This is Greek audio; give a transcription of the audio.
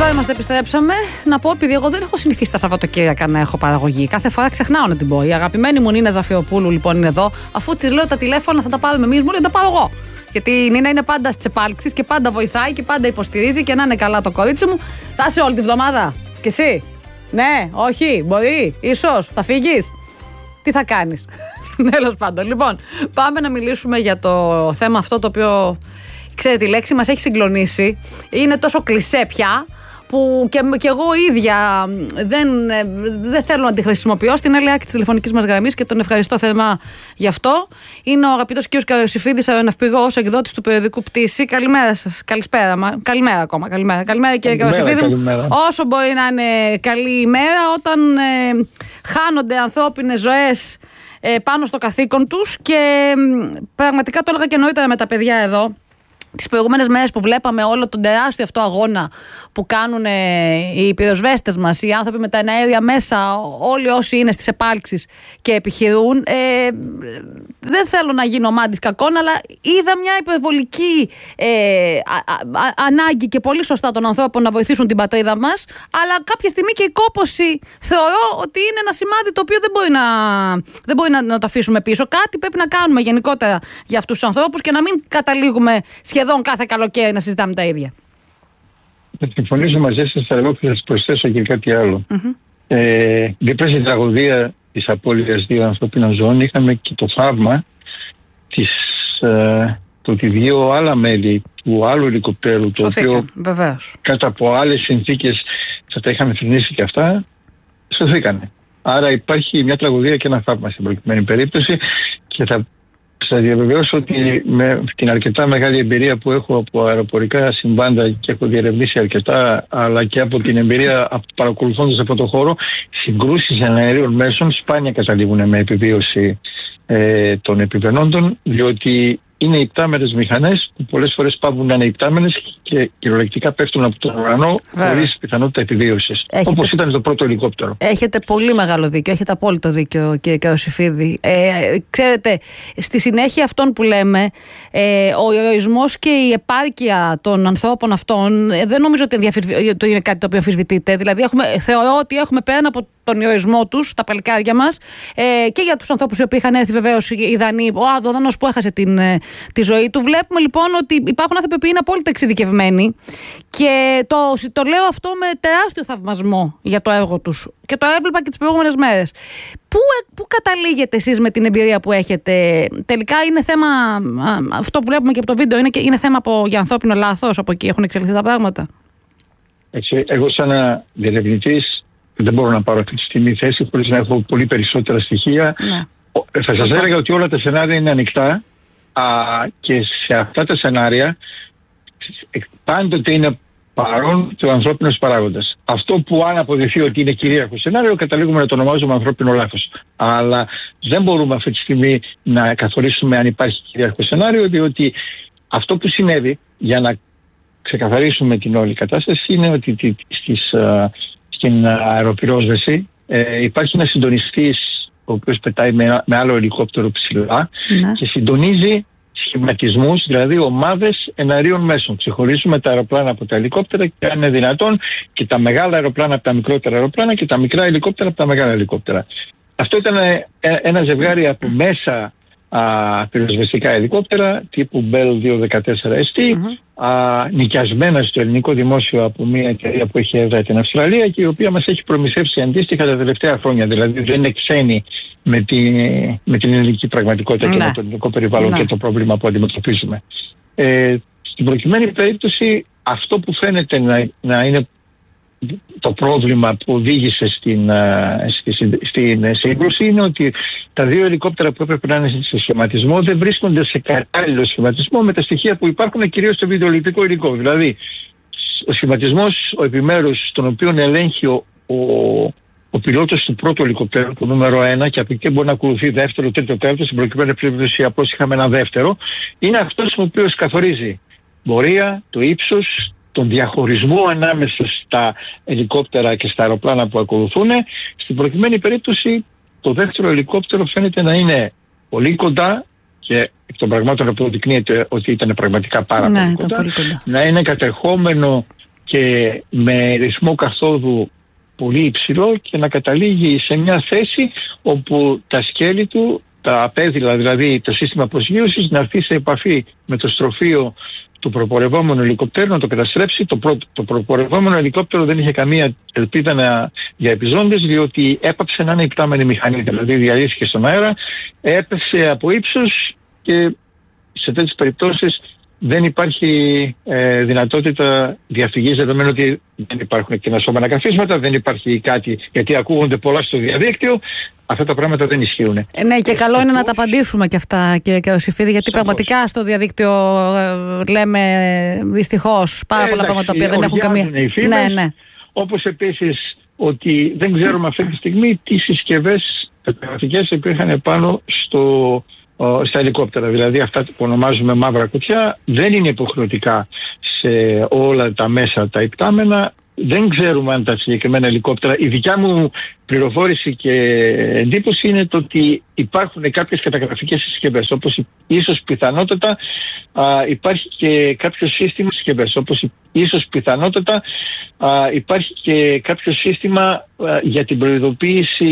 Εδώ είμαστε, επιστρέψαμε. Να πω, επειδή εγώ δεν έχω συνηθίσει τα Σαββατοκύριακα να έχω παραγωγή. Κάθε φορά ξεχνάω να την πω. Η αγαπημένη μου Νίνα Ζαφιοπούλου λοιπόν είναι εδώ. Αφού τη λέω τα τηλέφωνα θα τα πάρουμε εμείς, μου λέει τα πάρω εγώ. Γιατί η Νίνα είναι πάντα στις επάλξεις και πάντα βοηθάει και πάντα υποστηρίζει και να είναι καλά το κορίτσι μου. Θα είσαι όλη τη βδομάδα. Και εσύ? Ναι, όχι, μπορεί, ίσως, θα φύγεις. Τι θα κάνεις? Τέλος πάντων. Λοιπόν, πάμε να μιλήσουμε για το θέμα αυτό το οποίο, ξέρετε, η λέξη μας έχει συγκλονίσει. Είναι τόσο κλισέ πια που και εγώ ίδια δεν θέλω να τη χρησιμοποιώ. Στην άλλη άκρη της τηλεφωνικής μας γραμμής και τον ευχαριστώ θερμά γι' αυτό. Είναι ο αγαπητός κ. Καροσιφίδης, αεροναυπηγός, εκδότης του περιοδικού Πτήση. Καλημέρα σας. Καλημέρα ακόμα. Καλημέρα κύριε Καροσιφίδη. Όσο μπορεί να είναι καλή ημέρα όταν χάνονται ανθρώπινες ζωές πάνω στο καθήκον τους. Και πραγματικά το έλεγα και νωρίτερα με τα παιδιά εδώ. Τις προηγούμενες μέρες που βλέπαμε όλο τον τεράστιο αυτό αγώνα που κάνουν οι πυροσβέστες μας, οι άνθρωποι με τα εναέρια μέσα, όλοι όσοι είναι στις επάλξεις και επιχειρούν, δεν θέλω να γίνω μάντης κακών, αλλά είδα μια υπερβολική ανάγκη και πολύ σωστά των ανθρώπων να βοηθήσουν την πατρίδα μας, αλλά κάποια στιγμή και η κόπωση θεωρώ ότι είναι ένα σημάδι το οποίο δεν μπορεί να το αφήσουμε πίσω. Κάτι πρέπει να κάνουμε γενικότερα για αυτούς τους ανθρώπους και να μην καταλήγουμε σχεδόν κάθε καλοκαίρι να συζητάμε τα ίδια. Θα συμφωνήσω μαζί σας, αλλά εγώ θα σας προσθέσω και κάτι άλλο. Δίπλα στην τραγωδία της απώλειας δύο ανθρώπινων ζώων είχαμε και το θαύμα το ότι δύο άλλα μέλη του άλλου ελικοπτέρου, το οποίο κάτω από άλλες συνθήκες θα τα είχαμε θρηνήσει και αυτά, σωθήκανε. Άρα υπάρχει μια τραγωδία και ένα θαύμα στην προκειμένη περίπτωση και θα σας διαβεβαιώσω ότι με την αρκετά μεγάλη εμπειρία που έχω από αεροπορικά συμβάντα και έχω διερευνήσει αρκετά, αλλά και από την εμπειρία παρακολουθώντας αυτό το χώρο, συγκρούσεις εναερίων μέσων σπάνια καταλήγουν με επιβίωση των επιβενόντων, διότι είναι υπτάμενες μηχανές που πολλές φορές πάβουν να είναι υπτάμενες και κυριολεκτικά πέφτουν από τον ουρανό χωρίς πιθανότητα επιβίωσης. Όπως ήταν το πρώτο ελικόπτερο. Έχετε πολύ μεγάλο δίκιο, έχετε απόλυτο δίκιο κύριε Καροσιφίδη. Ξέρετε, στη συνέχεια αυτών που λέμε, ο ηρωισμός και η επάρκεια των ανθρώπων αυτών δεν νομίζω ότι είναι κάτι το οποίο αμφισβητείται. Δηλαδή θεωρώ ότι έχουμε πέραν από τον ηρωισμό τους, τα παλικάρια μας, και για τους ανθρώπους οι οποίοι είχαν έρθει βεβαίως οι Δανείοι, ο Άδωνος που έχασε τη ζωή του. Βλέπουμε λοιπόν ότι υπάρχουν άνθρωποι που είναι απόλυτα εξειδικευμένοι και το λέω αυτό με τεράστιο θαυμασμό για το έργο τους και το έβλεπα και τις προηγούμενες μέρες. Πού καταλήγετε εσείς με την εμπειρία που έχετε? Τελικά είναι θέμα, αυτό που βλέπουμε και από το βίντεο, είναι θέμα για ανθρώπινο λάθος, από εκεί έχουν εξελιχθεί τα πράγματα? Εγώ σαν διερευνητής δεν μπορώ να πάρω αυτή τη στιγμή θέση χωρίς να έχω πολύ περισσότερα στοιχεία. Ναι. Θα σας έλεγα ότι όλα τα σενάρια είναι ανοιχτά και σε αυτά τα σενάρια πάντοτε είναι παρόν και ο ανθρώπινος παράγοντας. Αυτό που αν αποδειχθεί ότι είναι κυρίαρχο σενάριο, καταλήγουμε να το ονομάζουμε ανθρώπινο λάθος. Αλλά δεν μπορούμε αυτή τη στιγμή να καθορίσουμε αν υπάρχει κυρίαρχο σενάριο, διότι αυτό που συνέβη, για να ξεκαθαρίσουμε την όλη κατάσταση, είναι ότι στην αεροπυρόσβεση υπάρχει ένας συντονιστής ο οποίος πετάει με άλλο ελικόπτερο ψηλά και συντονίζει σχηματισμούς, δηλαδή ομάδες εναερίων μέσων. Ξεχωρίζουμε τα αεροπλάνα από τα ελικόπτερα και αν είναι δυνατόν και τα μεγάλα αεροπλάνα από τα μικρότερα αεροπλάνα και τα μικρά ελικόπτερα από τα μεγάλα ελικόπτερα. Αυτό ήταν ένα ζευγάρι από μέσα πυροσβεστικά ελικόπτερα τύπου Bell 214ST, νοικιασμένα στο ελληνικό δημόσιο από μια εταιρεία που έχει έδρα την Αυστραλία και η οποία μας έχει προμηθεύσει αντίστοιχα τα τελευταία χρόνια. Δηλαδή δεν είναι ξένη με την ελληνική πραγματικότητα και με το ελληνικό περιβάλλον και το πρόβλημα που αντιμετωπίζουμε. Στην προκειμένη περίπτωση αυτό που φαίνεται να είναι το πρόβλημα που οδήγησε στην σύγκρουση είναι ότι τα δύο ελικόπτερα που έπρεπε να είναι σε σχηματισμό δεν βρίσκονται σε κατάλληλο σχηματισμό με τα στοιχεία που υπάρχουν, κυρίως στο βιντεοληπτικό υλικό. Δηλαδή, ο σχηματισμός, ο επιμέρους, τον οποίο ελέγχει ο πιλότος του πρώτου ελικοπτέρου, το νούμερο 1, και από εκεί μπορεί να ακολουθεί δεύτερο, τρίτο, τέταρτο, στην προκειμένη περίπτωση απλώς είχαμε ένα δεύτερο, είναι αυτός ο οποίος καθορίζει πορεία, το ύψος, τον διαχωρισμό ανάμεσα στα ελικόπτερα και στα αεροπλάνα που ακολουθούν. Στην προκειμένη περίπτωση το δεύτερο ελικόπτερο φαίνεται να είναι πολύ κοντά και εκ των πραγμάτων αποδεικνύεται ότι ήταν πραγματικά πάρα πολύ κοντά. Να είναι κατεχόμενο και με ρυθμό καθόδου πολύ υψηλό και να καταλήγει σε μια θέση όπου τα σκέλη του, τα πέδιλα, δηλαδή το σύστημα προσγείωσης, να έρθει σε επαφή με το στροφείο του προπορευόμενου ελικόπτερου, να το καταστρέψει. Το προπορευόμενο ελικόπτερο δεν είχε καμία ελπίδα για επιζώντες, διότι έπαψε να είναι υπτάμενη μηχανή, δηλαδή διαλύθηκε στον αέρα, έπεσε από ύψος και σε τέτοιες περιπτώσεις δεν υπάρχει δυνατότητα διαφυγής, δεδομένου ότι δεν υπάρχουν εκτενασόμενα καθίσματα, δεν υπάρχει κάτι, γιατί ακούγονται πολλά στο διαδίκτυο. Αυτά τα πράγματα δεν ισχύουν. Ναι, και καλό είναι να τα απαντήσουμε και αυτά, και ο Σιφίδη, γιατί πραγματικά στο διαδίκτυο λέμε δυστυχώς πάρα πολλά πράγματα που δεν έχουν καμία. Ναι. Όπως επίσης ότι δεν ξέρουμε αυτή τη στιγμή τι συσκευές τεχνολογικές υπήρχαν πάνω στα ελικόπτερα. Δηλαδή αυτά που ονομάζουμε μαύρα κουτιά δεν είναι υποχρεωτικά σε όλα τα μέσα τα υπτάμενα. Δεν ξέρουμε αν τα συγκεκριμένα ελικόπτερα. Η δικιά μου πληροφόρηση και εντύπωση είναι το ότι υπάρχουν κάποιες καταγραφικές συσκευές, όπως ίσως πιθανότατα υπάρχει και κάποιο σύστημα συσκευές, όπως ίσως πιθανότατα υπάρχει και κάποιο σύστημα για την προειδοποίηση